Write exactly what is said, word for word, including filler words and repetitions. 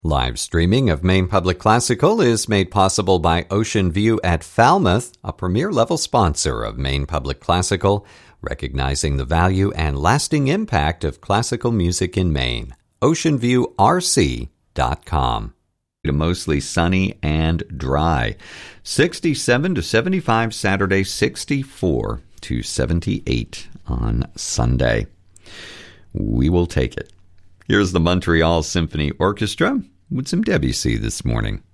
Live streaming of Maine Public Classical is made possible by Ocean View at Falmouth, a premier-level sponsor of Maine Public Classical, recognizing the value and lasting impact of classical music in Maine. ocean view r c dot com. Mostly sunny and dry. sixty-seven to seventy-five Saturday, sixty-four to seventy-eight on Sunday. We will take it. Here's the Montreal Symphony Orchestra with some Debussy this morning.